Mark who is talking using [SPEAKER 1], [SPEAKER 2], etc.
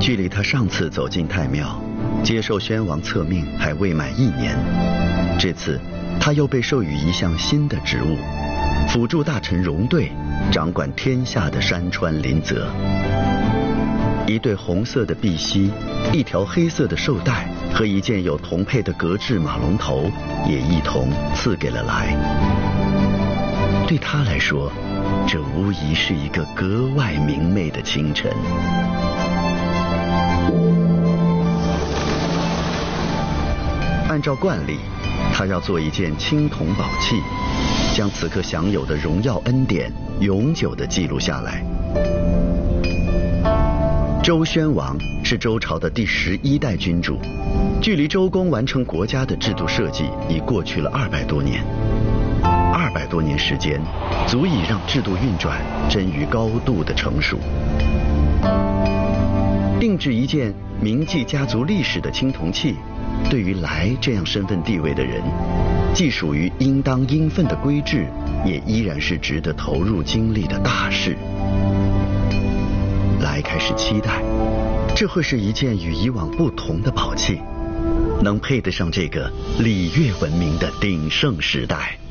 [SPEAKER 1] 距离他上次走进太庙，接受宣王册命还未满1年。这次他又被授予一项新的职务，辅助大臣戎队，掌管天下的山川林泽。一对红色的碧玺，一条黑色的绶带和一件有铜配的格制马龙头也一同赐给了来。对他来说，这无疑是一个格外明媚的清晨。按照惯例，他要做一件青铜宝器，将此刻享有的荣耀恩典永久地记录下来。周宣王是周朝的第11代君主，距离周公完成国家的制度设计已过去了200多年。200多年时间，足以让制度运转臻于高度的成熟。定制一件铭记家族历史的青铜器，对于来这样身份地位的人，既属于应当应分的规制，也依然是值得投入精力的大事。来开始期待，这会是一件与以往不同的宝器，能配得上这个礼乐文明的鼎盛时代。